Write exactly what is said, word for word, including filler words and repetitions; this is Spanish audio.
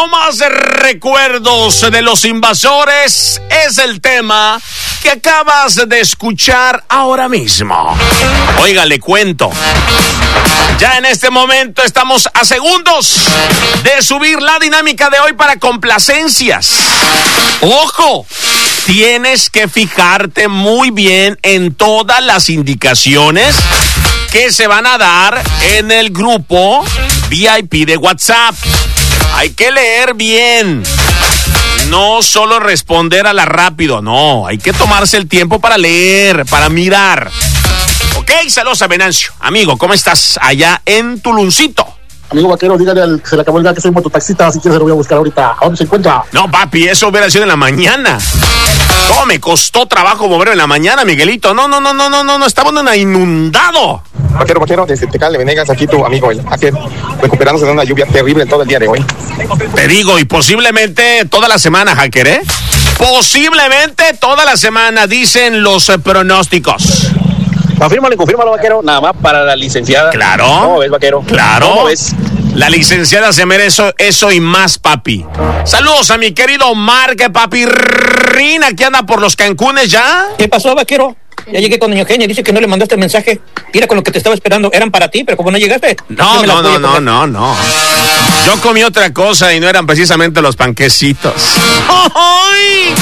No más recuerdos de los invasores es el tema que acabas de escuchar ahora mismo. Oiga, le cuento. Ya en este momento estamos a segundos de subir la dinámica de hoy para complacencias. ¡Ojo! Tienes que fijarte muy bien en todas las indicaciones que se van a dar en el grupo V I P de WhatsApp. Hay que leer bien. No solo responder a la rápido, no. Hay que tomarse el tiempo para leer, para mirar. Ok, saludos a Venancio. Amigo, ¿cómo estás allá en Tuluncito? Amigo vaquero, dígale al que se le acabó el gas que soy mototaxista, así que se lo voy a buscar ahorita. ¿A dónde se encuentra? No, papi, eso hubiera sido en la mañana. No, me costó trabajo moverme en la mañana, Miguelito. No, no, no, no, no, no, no, estaba inundado. Vaquero, vaquero, desde Tecán de Venegas, aquí tu amigo, el hacker, recuperándose de una lluvia terrible todo el día de hoy. Te digo, y posiblemente toda la semana, hacker, ¿eh? Posiblemente toda la semana, dicen los eh, pronósticos. Confírmalo y confírmalo, vaquero, nada más para la licenciada. Claro. ¿Cómo ves, vaquero? Claro. ¿Cómo ves? La licenciada se merece eso, eso y más, papi. Saludos a mi querido Marque, papi Rina, que anda por los Cancunes ya. ¿Qué pasó, vaquero? Ya llegué con doña Eugenia, dice que no le mandaste el mensaje. Mira, con lo que te estaba esperando, eran para ti, pero como no llegaste... No, no, no, no, no, no. Yo comí otra cosa y no eran precisamente los panquecitos. ¡Ay!